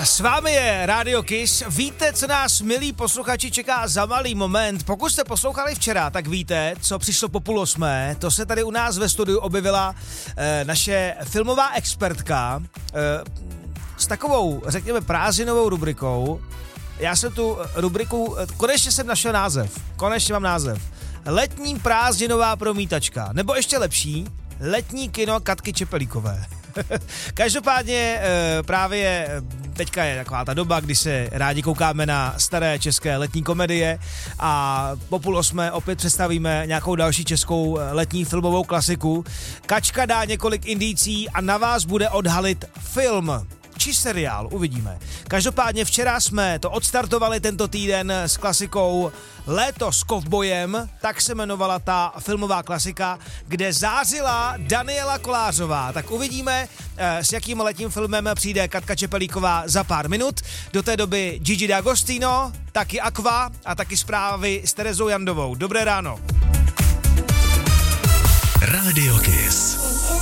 S vámi je Radio Kiss. Víte, co nás, milí posluchači, čeká za malý moment? Pokud jste poslouchali včera, tak víte, co přišlo po 7:30. To se tady u nás ve studiu objevila naše filmová expertka s takovou, řekněme, prázdninovou rubrikou. Já jsem tu rubriku, konečně jsem našel název. Konečně mám název. Letní prázdninová promítačka. Nebo ještě lepší, letní kino Katky Čepelíkové. Každopádně právě teďka je taková ta doba, kdy se rádi koukáme na staré české letní komedie a po 7:30 opět představíme nějakou další českou letní filmovou klasiku. Kačka dá několik indicí a na vás bude odhalit film či seriál, uvidíme. Každopádně včera jsme to odstartovali tento týden s klasikou Léto s kovbojem, tak se jmenovala ta filmová klasika, kde zářila Daniela Kolářová. Tak uvidíme, s jakým letním filmem přijde Katka Čepelíková za pár minut. Do té doby Gigi D'Agostino, taky Aqua a taky zprávy s Terezou Jandovou. Dobré ráno. Radio Kiss.